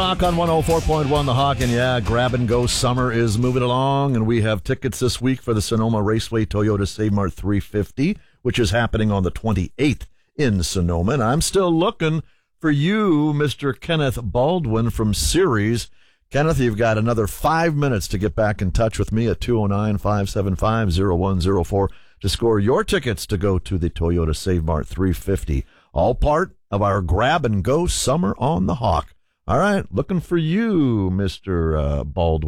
Hawk on 104.1 The Hawk, and yeah, grab and go summer is moving along, and we have tickets this week for the Sonoma Raceway Toyota Save Mart 350, which is happening on the 28th in Sonoma, and I'm still looking for you, Mr. Kenneth Baldwin from Ceres. Kenneth, you've got another 5 minutes to get back in touch with me at 209-575-0104 to score your tickets to go to the Toyota Save Mart 350, all part of our grab and go summer on the Hawk. All right, looking for you, Mr. Baldwin.